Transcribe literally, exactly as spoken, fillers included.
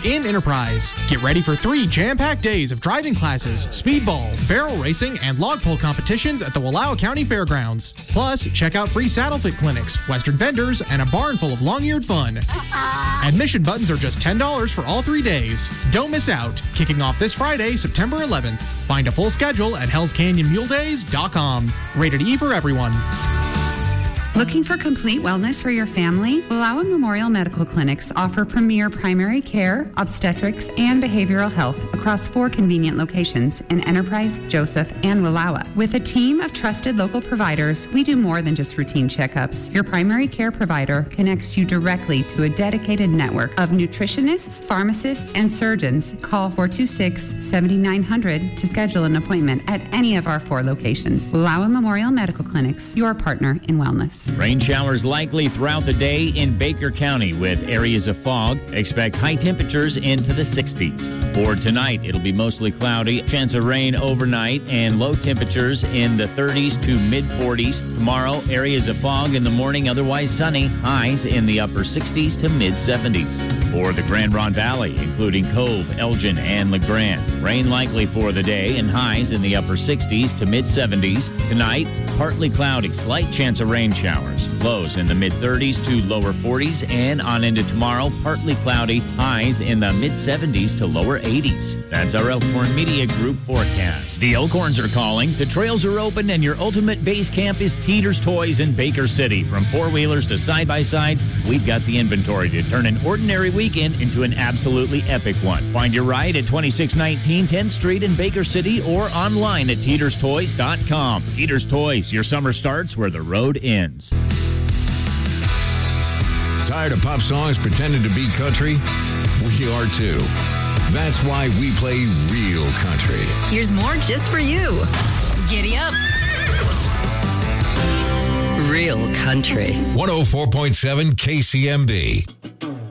in Enterprise. Get ready for three jam-packed days of driving classes, speedball, barrel racing, and log pull competitions at the Wallowa County Fairgrounds. Plus, check out free saddle fit clinics, Western vendors, and a barn full of long-eared fun. Admission buttons are just ten dollars for all three days. Don't miss out. Kicking off this Friday, September eleventh. Find a full schedule at hells canyon mule days dot com. Rated E for everyone. Looking for complete wellness for your family? Wallowa Memorial Medical Clinics offer premier primary care, obstetrics, and behavioral health across four convenient locations in Enterprise, Joseph, and Wallowa. With a team of trusted local providers, we do more than just routine checkups. Your primary care provider connects you directly to a dedicated network of nutritionists, pharmacists, and surgeons. Call four two six, seven nine zero zero to schedule an appointment at any of our four locations. Wallowa Memorial Medical Clinics, your partner in wellness. Rain showers likely throughout the day in Baker County with areas of fog. Expect high temperatures into the sixties. For tonight, it'll be mostly cloudy. Chance of rain overnight and low temperatures in the thirties to mid-forties. Tomorrow, areas of fog in the morning, otherwise sunny. Highs in the upper sixties to mid-seventies. For the Grand Ronde Valley, including Cove, Elgin, and LeGrand. Rain likely for the day and highs in the upper sixties to mid-seventies. Tonight, partly cloudy, slight chance of rain showers. Lows in the mid-thirties to lower forties, and on into tomorrow, partly cloudy, highs in the mid-seventies to lower eighties. That's our Elkhorn Media Group forecast. The Elkhorns are calling, the trails are open, and your ultimate base camp is Teeter's Toys in Baker City. From four-wheelers to side-by-sides, we've got the inventory to turn an ordinary weekend into an absolutely epic one. Find your ride at twenty-six nineteen tenth Street in Baker City or online at teeters toys dot com. Teeter's Toys, your summer starts where the road ends. Tired of pop songs pretending to be country? We are too. That's why we play real country. Here's more just for you. Giddy up. Real country. one oh four point seven K C M B.